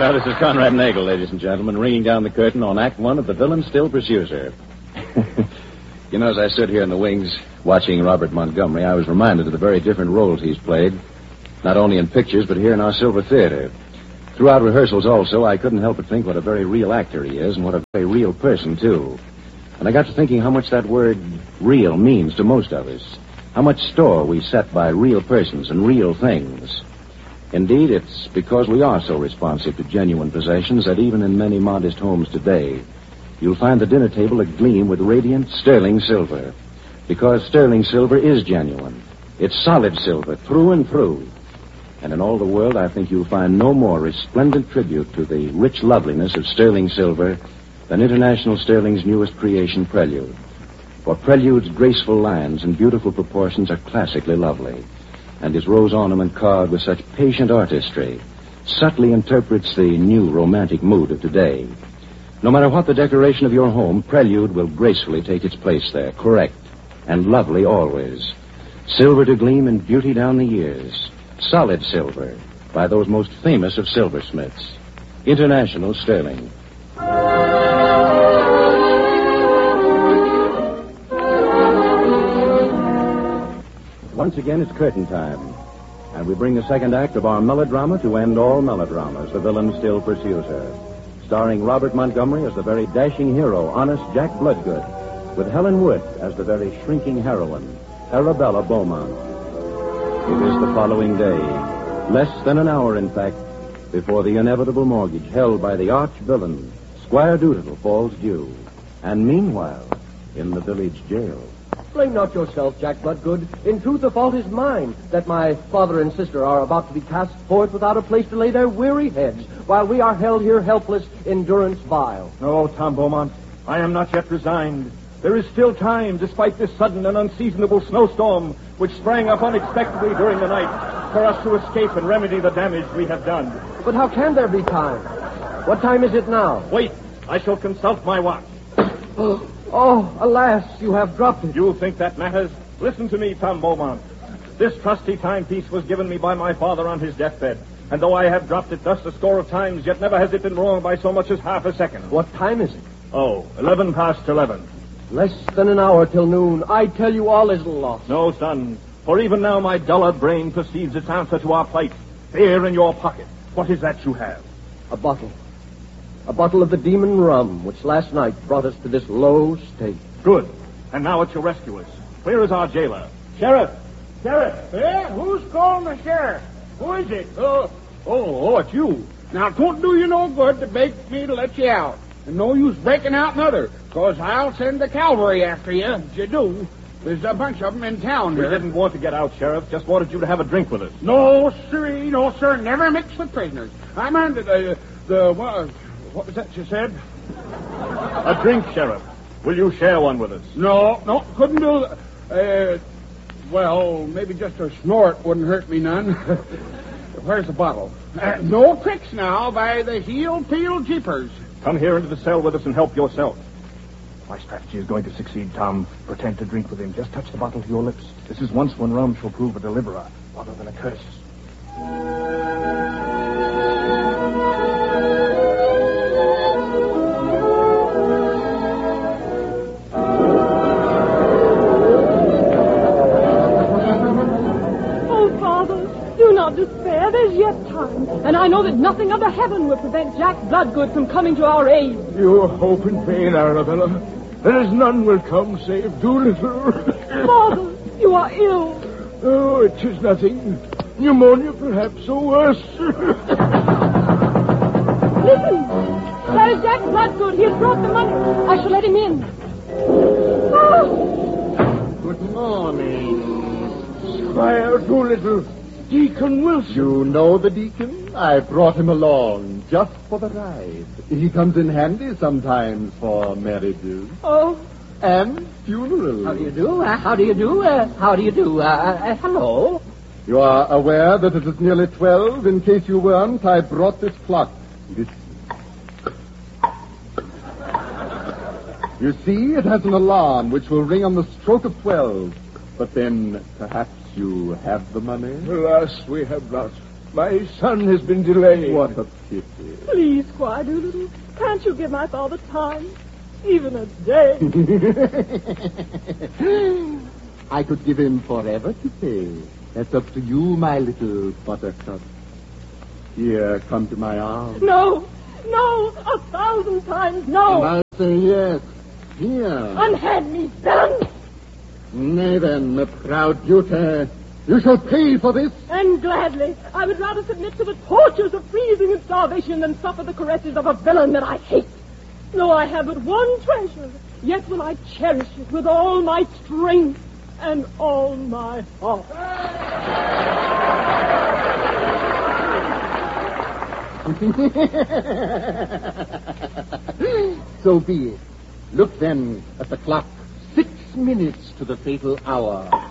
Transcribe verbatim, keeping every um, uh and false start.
Well, this is Conrad Nagel, ladies and gentlemen, ringing down the curtain on Act One of The Villain Still Pursues Her. You know, as I stood here in the wings watching Robert Montgomery, I was reminded of the very different roles he's played, not only in pictures, but here in our Silver Theater. Throughout rehearsals also, I couldn't help but think what a very real actor he is, and what a very real person, too. And I got to thinking how much that word real means to most of us. How much store we set by real persons and real things. Indeed, it's because we are so responsive to genuine possessions that even in many modest homes today, you'll find the dinner table agleam with radiant sterling silver. Because sterling silver is genuine. It's solid silver, through and through. And in all the world, I think you'll find no more resplendent tribute to the rich loveliness of sterling silver than International Sterling's newest creation, Prelude. For Prelude's graceful lines and beautiful proportions are classically lovely. And his rose ornament carved with such patient artistry subtly interprets the new romantic mood of today. No matter what the decoration of your home, Prelude will gracefully take its place there, correct and lovely always. Silver to gleam in beauty down the years. Solid silver by those most famous of silversmiths. International Sterling. Once again, it's curtain time. And we bring the second act of our melodrama to end all melodramas. The Villain Still Pursues Her. Starring Robert Montgomery as the very dashing hero, honest Jack Bloodgood, with Helen Wood as the very shrinking heroine, Arabella Beaumont. It is the following day, less than an hour, in fact, before the inevitable mortgage held by the arch-villain, Squire Doolittle, falls due. And meanwhile, in the village jail... Blame not yourself, Jack Bloodgood. In truth, the fault is mine, that my father and sister are about to be cast forth without a place to lay their weary heads, while we are held here helpless in durance vile. No, Tom Beaumont, I am not yet resigned. There is still time, despite this sudden and unseasonable snowstorm, which sprang up unexpectedly during the night, for us to escape and remedy the damage we have done. But how can there be time? What time is it now? Wait, I shall consult my watch. Oh, oh, alas, you have dropped it. You think that matters? Listen to me, Tom Beaumont. This trusty timepiece was given me by my father on his deathbed, and though I have dropped it thus a score of times, yet never has it been wrong by so much as half a second. What time is it? Oh, eleven past eleven. Less than an hour till noon. I tell you, all is lost. No, son, for even now my duller brain perceives its answer to our plight. Here in your pocket. What is that you have? A bottle. A bottle of the demon rum, which last night brought us to this low state. Good. And now it's your rescuers. Where is our jailer? Sheriff! Sheriff! Yeah, who's calling the sheriff? Who is it? Oh, oh, oh, it's you. Now, 'twon't do you no good to beg me to let you out. And no use breaking out another, because I'll send the cavalry after you, if you do. There's a bunch of them in town We here. didn't want to get out, Sheriff. Just wanted you to have a drink with us. No, sirree, no, sir. Never mix with prisoners. I'm under the, the, what, what was that you said? A drink, Sheriff. Will you share one with us? No, no, couldn't do that. Uh, well, maybe just a snort wouldn't hurt me none. Where's the bottle? Uh, no tricks now by the heel-peel jeepers. Come here into the cell with us and help yourself. My strategy is going to succeed, Tom. Pretend to drink with him. Just touch the bottle to your lips. This is once when rum shall prove a deliverer rather than a curse. Oh, Father, do not despair. There's yet time. And I know that nothing under heaven will prevent Jack Bloodgood from coming to our aid. You hope in vain, Arabella. There is none will come save Doolittle. Father, you are ill. Oh, it is nothing. Pneumonia, perhaps, or worse. Listen. There is Jack Bloodgood. He has brought the money. I shall let him in. Oh. Good morning, Squire Doolittle. Deacon Wilson. You know the deacon? I brought him along just for the ride. He comes in handy sometimes for marriages. Oh. And funerals. How do you do? Uh, how do you do? Uh, how do you do? Uh, uh, hello? You are aware that it is nearly twelve? In case you weren't, I brought this clock. This... You see, it has an alarm which will ring on the stroke of twelve. But then, perhaps you have the money? Alas, we have not. My son has been delayed. What a pity. Please, Squire Doolittle, can't you give my father time? Even a day. I could give him forever to pay. That's up to you, my little buttercup. Here, come to my arms. No, no, a thousand times no. And I'll say yes. Here. Unhand me, villain. Nay then, a proud duty. You shall pay for this. And gladly. I would rather submit to the tortures of freezing and starvation than suffer the caresses of a villain that I hate. Though I have but one treasure, yet will I cherish it with all my strength and all my heart. So be it. Look then at the clock. Six minutes to the fatal hour.